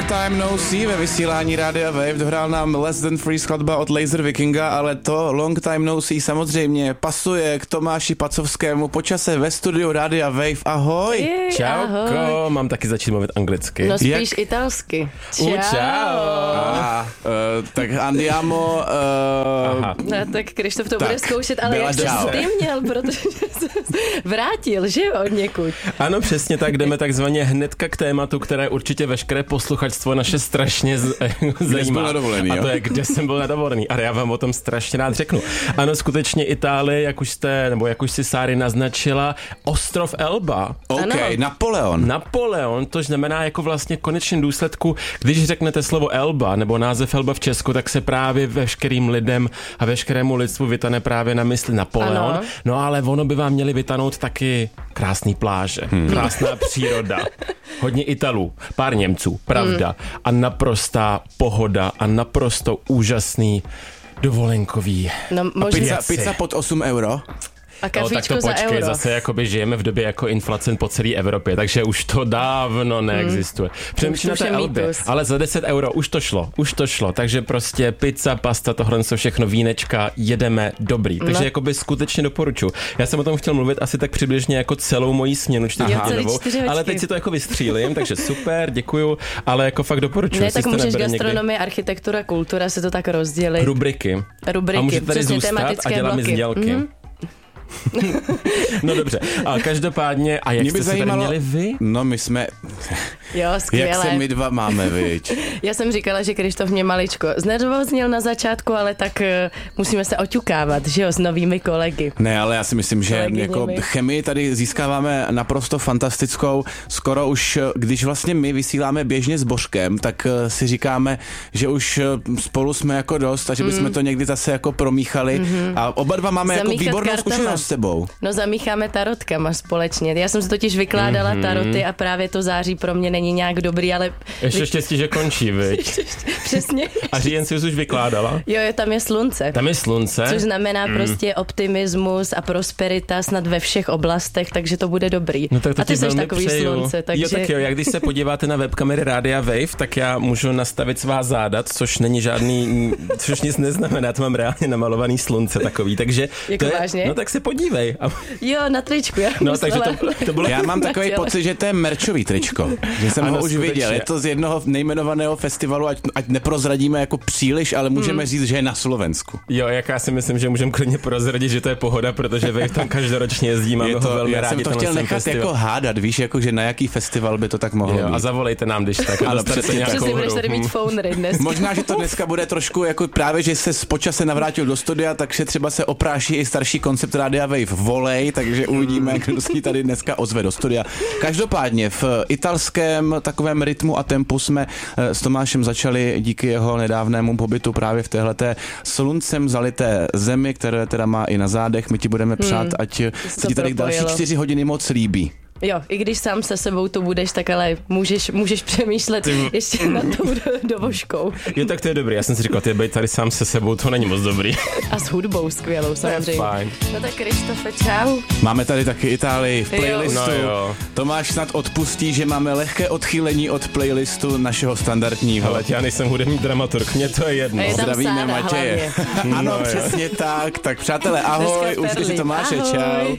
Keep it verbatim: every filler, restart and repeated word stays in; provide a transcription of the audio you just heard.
Time No See ve vysílání Rádia Wave. Dohrál nám Less Than Free skladba od Laser Vikinga, ale to Long Time No See samozřejmě pasuje k Tomáši Pacovskému po čase ve studiu Rádia Wave. Ahoj. Jej, Čauko, ahoj. mám taky začít mluvit anglicky. No spíš Jak? italsky. Čau. U, čau. A, uh, tak andiamo. Uh, No, tak Krištof to Tak, bude zkoušet, ale byla jak to čau. ty měl, protože se vrátil, že jo, od někud. Ano, přesně tak, jdeme takzvaně hnedka k tématu, které určitě veškeré posluchačstvo naše strašně z, zajímá. byl na dovolený, A to jo? je, kde jsem byl na dovolený. A já vám o tom strašně rád řeknu. Ano, skutečně Itálie, jak už jste, nebo jak už si Sáry naznačila, ostrov Elba. OK, Ano. Napoleon. Napoleon, to znamená jako vlastně v konečném důsledku, když řeknete slovo Elba nebo název Elba v Česku, tak se právě veškerým lidem a veškerému lidstvu vytane právě na mysli Napoleon. Ano. No ale ono by vám měli vytanout taky krásný pláže, hmm. krásná příroda, hodně Italů, pár Němců, pravda, hmm. a naprostá pohoda a naprosto úžasný dovolenkový. No, A možná. pizza, Věci. pizza pod osm euro. A No, tak to kafičko za počkej, euro. zase jakoby žijeme v době jako inflace po celé Evropě, takže už to dávno neexistuje. Přemýšlím na Už to té je Elbě, mýtus. ale za deset euro už to šlo, už to šlo, takže prostě pizza, pasta, tohle jsou všechno vínečka, jedeme dobrý, takže No. jakoby skutečně doporučuji. Já jsem o tom chtěl mluvit asi tak přibližně jako celou moji směnu čtyřhodinovou, Jo, celý čtyři ale hoďky. teď si to jako vystřílím, takže super, děkuju, ale jako fakt doporučuji. Ne, jestli tak jste můžeš nebyli někdy. gastronomie, architektura, kultura si to tak rozdělit. Rubriky. Rubriky, A můžete tady přesně, zůstat a tematické dělat mi bloky. sdělky. Mhm. No dobře, a každopádně, a jak Mě by jste se tady zajímalo- měli vy? No my jsme, Jo, jak skvěle. se my dva máme, viď? Já jsem říkala, že Krištof mě maličko znervóznil na začátku, ale tak uh, musíme se oťukávat, že jo, s novými kolegy. Ne, ale já si myslím, že Kolegyněmi. jako chemii tady získáváme naprosto fantastickou. Skoro už, když vlastně my vysíláme běžně s Božkem, tak eh, si říkáme, že už eh, spolu jsme jako dost a že bychom to někdy zase jako promíchali. A oba dva máme jako Zamíchat výbornou kartama. zkušenost s sebou. No zamícháme tarotkama společně. Já jsem si totiž vykládala Mhm. taroty a právě to září pro mě není nějak dobrý, ale Ještě štěstí, že končí, viď? přesně. A říjen si už vykládala? Jo, jo, tam je slunce. Tam je slunce. Což znamená Mm. prostě optimismus a prosperita snad ve všech oblastech, takže to bude dobrý. No tak to a ty ti jsi velmi takový přeju. slunce, takže... Jo, tak jo, jak když se podíváte na webkamery Rádia Wave, tak já můžu nastavit svá záda, což není žádný, což nic neznamená, to mám reálně namalovaný slunce takový, takže... Jako to je, vážně? No tak se podívej. A, Jo, na tričku, já no takže myslela. to, to bylo... Já mám Na takový těle. pocit, že to je merčový tričko. Že jsem Ano, ho už skutečně. viděl. Je to z jednoho nejmenovaného festivalu, ať, ať neprozradíme jako příliš, ale můžeme Hmm. říct, že je na Slovensku. Jo, jak já si myslím, že můžeme klidně prozradit, že to je pohoda, protože Wave tam každoročně jezdí, máme Je ho to, velmi já rádi. jsem to tenhle chtěl ten nechat festival. jako hádat, víš, jako že na jaký festival by to tak mohlo Jo, být. a zavolejte nám, když tak. a Ano, dostanete přesně tak. nějakou Přesně, budeš hru. tady mít Hm. phone dnes. Možná, že to dneska bude trošku jako právě, že se z počase navrátil do studia, takže třeba se opráší i starší koncept Rádia Wave Volej, takže uvidíme, jak kdo si tady dneska ozve do studia. Každopádně v italském takovém rytmu a tempu jsme eh, s Tomášem začali díky jeho nedávnému pobytu právě v téhleté sluncem zalité zemi, které teda má i na zádech. My ti budeme přát, ať se ti tady další propojilo. čtyři hodiny moc líbí. Jo, i když sám se sebou to budeš, tak ale můžeš, můžeš přemýšlet ještě nad tou do- dovožkou. Jo, tak to je dobrý. Já jsem si říkal, ty být tady sám se sebou, to není moc dobrý. A s hudbou skvělou samozřejmě. Fajn. No tak Krištofe, čau. Máme tady taky Itálii v Jo. playlistu. No jo. Tomáš snad odpustí, že máme lehké odchýlení od playlistu našeho standardního. Ale já nejsem hudební dramaturg, mně to je jedno. A je tam Zdravíme Sára Matěje. hlavně. Ano, No jo. přesně tak. Tak přátelé, ahoj, Dneska užijte si perly. Tomáše, Ahoj. čau.